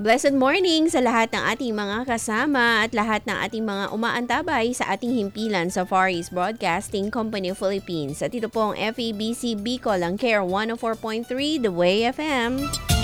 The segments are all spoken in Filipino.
Blessed morning sa lahat ng ating mga kasama at lahat ng ating mga umaantabay sa ating himpilan sa Far East Broadcasting Company Philippines. At ito po ang FEBC Bicol, ang Care 104.3 The Way FM.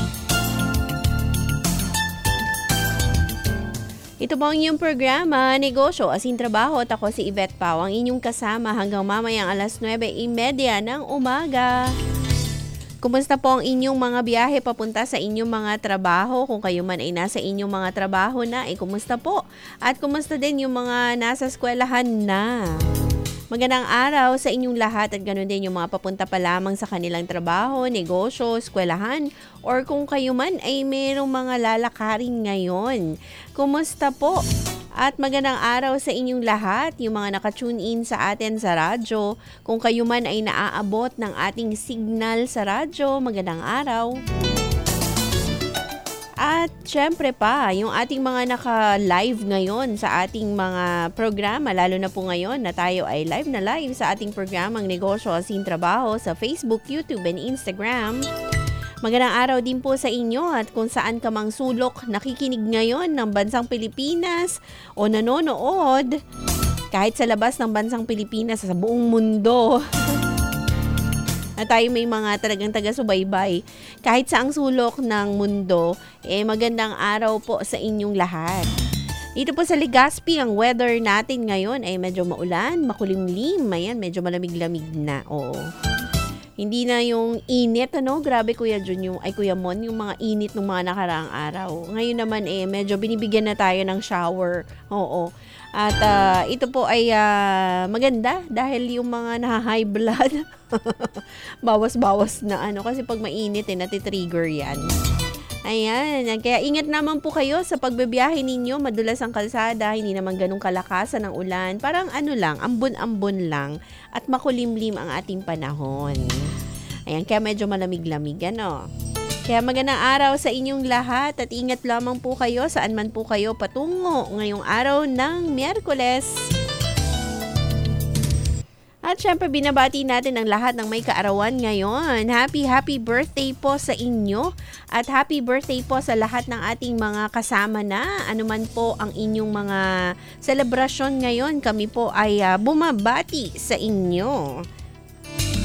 Ito po ang inyong programa, Negosyo as in Trabaho at ako si Yvette Pau, ang inyong kasama hanggang mamayang alas 9:30 ng umaga. Kumusta po ang inyong mga biyahe papunta sa inyong mga trabaho? Kung kayo man ay nasa inyong mga trabaho na, kumusta po? At kumusta din yung mga nasa eskwelahan na? Magandang araw sa inyong lahat at ganoon din yung mga papunta pa lamang sa kanilang trabaho, negosyo, eskwelahan, or kung kayo man ay mayroong mga lalakarin ngayon. Kumusta po? At magandang araw sa inyong lahat, yung mga nakatune in sa atin sa radyo. Kung kayo man ay naaabot ng ating signal sa radyo, magandang araw. At syempre pa, yung ating mga naka-live ngayon sa ating mga programa, lalo na po ngayon na tayo ay live na live sa ating programang Negosyo as in Trabaho sa Facebook, YouTube, and Instagram. Magandang araw din po sa inyo at kung saan ka mang sulok nakikinig ngayon ng bansang Pilipinas o nanonood kahit sa labas ng bansang Pilipinas sa buong mundo. Na tayo may mga talagang taga-subaybay kahit sa ang sulok ng mundo, magandang araw po sa inyong lahat. Dito po sa Legazpi, ang weather natin ngayon ay medyo maulan, makulimlim, ayan, medyo malamig-lamig na, oo. Hindi na yung init, grabe Kuya Mon, yung mga init ng mga nakaraang araw. Ngayon naman medyo binibigyan na tayo ng shower, oo. At ito po ay maganda dahil yung mga high blood, bawas-bawas na kasi pag mainit natitrigger yan. Ayan, kaya ingat naman po kayo sa pagbibiyahe ninyo, madulas ang kalsada, hindi naman ganun kalakasan ng ulan, parang lang, ambon-ambon lang at makulimlim ang ating panahon. Ayan, kaya medyo malamig-lamig, Kaya magandang araw sa inyong lahat at ingat lamang po kayo saan man po kayo patungo ngayong araw ng Miyerkules. At syempre binabati natin ang lahat ng may kaarawan ngayon. Happy birthday po sa inyo at happy birthday po sa lahat ng ating mga kasama na. Ano man po ang inyong mga selebrasyon ngayon, kami po ay bumabati sa inyo.